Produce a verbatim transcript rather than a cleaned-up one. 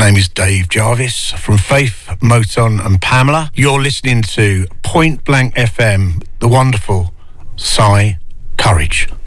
name is Dave Jarvis from Faith, Moton and Pamela. You're listening to Point Blank F M, the wonderful Cy Courage.